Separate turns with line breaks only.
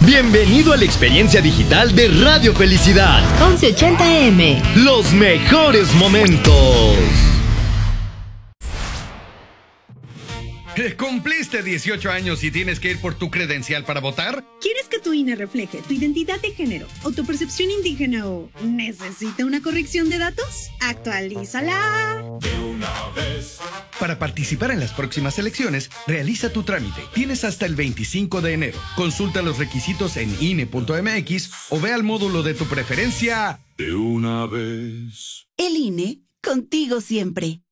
Bienvenido a la experiencia digital de Radio Felicidad.
1180M.
Los mejores momentos.
¿Cumpliste 18 años y tienes que ir por tu credencial para votar?
¿Quieres que tu INE refleje tu identidad de género o tu percepción indígena o necesita una corrección de datos? ¡Actualízala!
De una vez.
Para participar en las próximas elecciones, realiza tu trámite. Tienes hasta el 25 de enero. Consulta los requisitos en INE.mx o ve al módulo de tu preferencia.
De una vez.
El INE, contigo siempre.